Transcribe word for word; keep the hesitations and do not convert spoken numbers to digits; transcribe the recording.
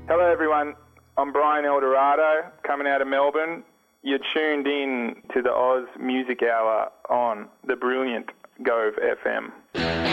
Hello, everyone. I'm Brian Eldorado, coming out of Melbourne. You're tuned in to the Oz Music Hour on the brilliant Gove F M.